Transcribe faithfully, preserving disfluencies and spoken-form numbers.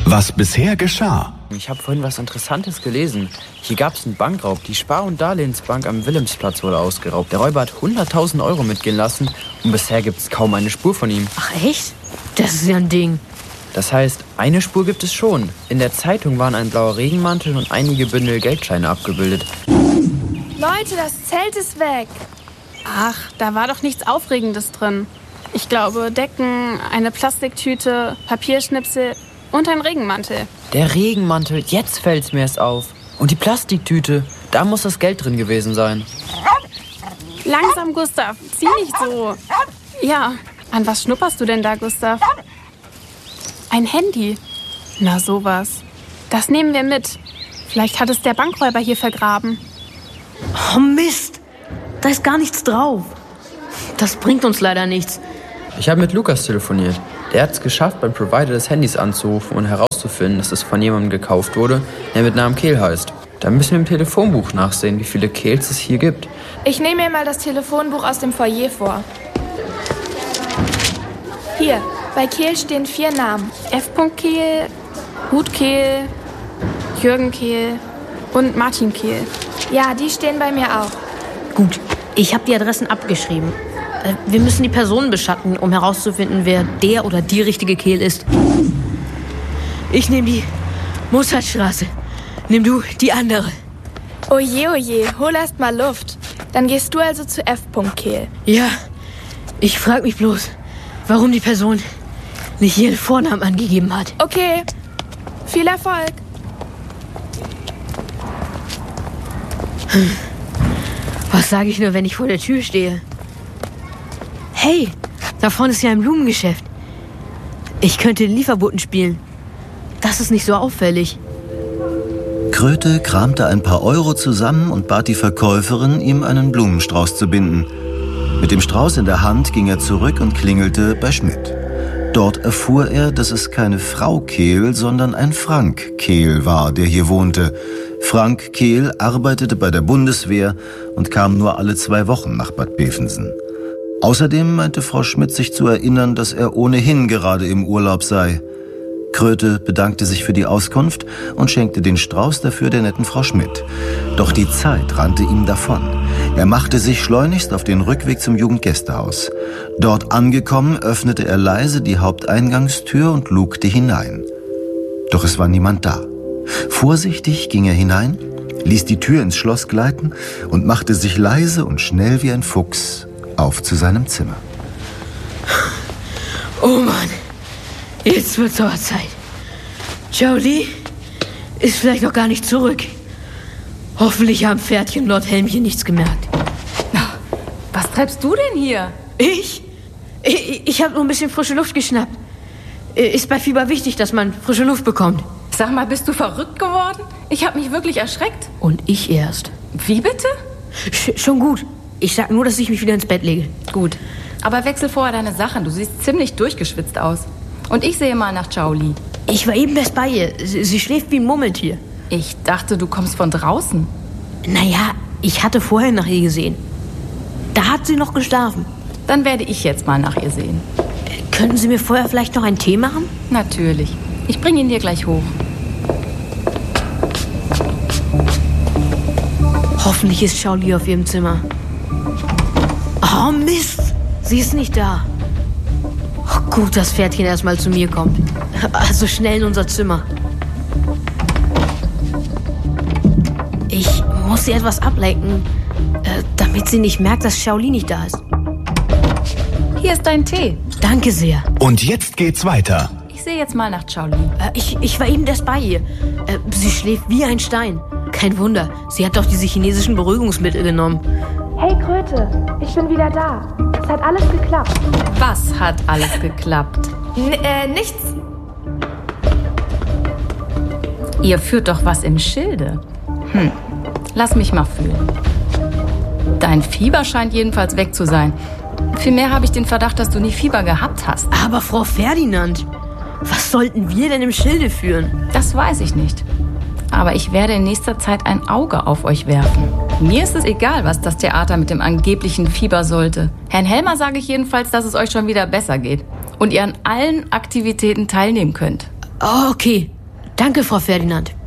Was bisher geschah. Ich habe vorhin was Interessantes gelesen. Hier gab es einen Bankraub. Die Spar- und Darlehensbank am Wilhelmsplatz wurde ausgeraubt. Der Räuber hat hunderttausend Euro mitgehen lassen und bisher gibt es kaum eine Spur von ihm. Ach echt? Das ist ja ein Ding. Das heißt, eine Spur gibt es schon. In der Zeitung waren ein blauer Regenmantel und einige Bündel Geldscheine abgebildet. Leute, das Zelt ist weg. Ach, da war doch nichts Aufregendes drin. Ich glaube, Decken, eine Plastiktüte, Papierschnipsel und ein Regenmantel. Der Regenmantel, jetzt fällt's mir erst auf. Und die Plastiktüte, da muss das Geld drin gewesen sein. Langsam, Gustav, zieh nicht so. Ja, an was schnupperst du denn da, Gustav? Ein Handy. Na sowas. Das nehmen wir mit. Vielleicht hat es der Bankräuber hier vergraben. Oh Mist, da ist gar nichts drauf. Das bringt uns leider nichts. Ich habe mit Lukas telefoniert. Der hat es geschafft, beim Provider des Handys anzurufen und herauszufinden, dass es von jemandem gekauft wurde, der mit Namen Kehl heißt. Dann müssen wir im Telefonbuch nachsehen, wie viele Kehls es hier gibt. Ich nehme mir mal das Telefonbuch aus dem Foyer vor. Hier, bei Kehl stehen vier Namen. F. Kehl, Ruth Kehl, Jürgen Kehl und Martin Kehl. Ja, die stehen bei mir auch. Gut, ich habe die Adressen abgeschrieben. Wir müssen die Personen beschatten, um herauszufinden, wer der oder die richtige Kehl ist. Ich nehme die Mozartstraße. Nimm du die andere. Oje, oje, hol erst mal Luft. Dann gehst du also zu F. Kehl. Ja, ich frage mich bloß, warum die Person nicht ihren Vornamen angegeben hat. Okay, viel Erfolg. Hm. Was sage ich nur, wenn ich vor der Tür stehe? Hey, da vorne ist ja ein Blumengeschäft. Ich könnte den Lieferboten spielen. Das ist nicht so auffällig. Kröte kramte ein paar Euro zusammen und bat die Verkäuferin, ihm einen Blumenstrauß zu binden. Mit dem Strauß in der Hand ging er zurück und klingelte bei Schmidt. Dort erfuhr er, dass es keine Frau Kehl, sondern ein Frank Kehl war, der hier wohnte. Frank Kehl arbeitete bei der Bundeswehr und kam nur alle zwei Wochen nach Bad Bevensen. Außerdem meinte Frau Schmidt sich zu erinnern, dass er ohnehin gerade im Urlaub sei. Kröte bedankte sich für die Auskunft und schenkte den Strauß dafür der netten Frau Schmidt. Doch die Zeit rannte ihm davon. Er machte sich schleunigst auf den Rückweg zum Jugendgästehaus. Dort angekommen, öffnete er leise die Haupteingangstür und lugte hinein. Doch es war niemand da. Vorsichtig ging er hinein, ließ die Tür ins Schloss gleiten und machte sich leise und schnell wie ein Fuchs auf zu seinem Zimmer. Oh Mann, jetzt wird's aber Zeit. Jolie ist vielleicht noch gar nicht zurück. Hoffentlich haben Pferdchen und Lord Helmchen nichts gemerkt. Was treibst du denn hier? Ich? Ich, ich habe nur ein bisschen frische Luft geschnappt. Ist bei Fieber wichtig, dass man frische Luft bekommt. Sag mal, bist du verrückt geworden? Ich habe mich wirklich erschreckt. Und ich erst. Wie bitte? Sch- schon gut. Ich sag nur, dass ich mich wieder ins Bett lege. Gut. Aber wechsel vorher deine Sachen. Du siehst ziemlich durchgeschwitzt aus. Und ich sehe mal nach Jolie. Ich war eben erst bei ihr. Sie, sie schläft wie ein Murmeltier. Ich dachte, du kommst von draußen. Naja, ich hatte vorher nach ihr gesehen. Da hat sie noch geschlafen. Dann werde ich jetzt mal nach ihr sehen. Äh, könnten Sie mir vorher vielleicht noch einen Tee machen? Natürlich. Ich bringe ihn dir gleich hoch. Hoffentlich ist Jolie auf ihrem Zimmer. Oh Mist, sie ist nicht da. Oh, gut, dass Pferdchen erstmal zu mir kommt. Also schnell in unser Zimmer. Ich muss sie etwas ablenken, äh, damit sie nicht merkt, dass Jolie nicht da ist. Hier ist dein Tee. Danke sehr. Und jetzt geht's weiter. Ich sehe jetzt mal nach Jolie. Äh, ich, ich war eben erst bei ihr. Äh, sie schläft wie ein Stein. Kein Wunder, sie hat doch diese chinesischen Beruhigungsmittel genommen. Hey Kröte, ich bin wieder da. Es hat alles geklappt. Was hat alles geklappt? N- äh, nichts. Ihr führt doch was im Schilde. Hm, lass mich mal fühlen. Dein Fieber scheint jedenfalls weg zu sein. Vielmehr habe ich den Verdacht, dass du nie Fieber gehabt hast. Aber Frau Ferdinand, was sollten wir denn im Schilde führen? Das weiß ich nicht. Aber ich werde in nächster Zeit ein Auge auf euch werfen. Mir ist es egal, was das Theater mit dem angeblichen Fieber sollte. Herrn Helmer sage ich jedenfalls, dass es euch schon wieder besser geht und ihr an allen Aktivitäten teilnehmen könnt. Oh, okay, Danke, Frau Ferdinand.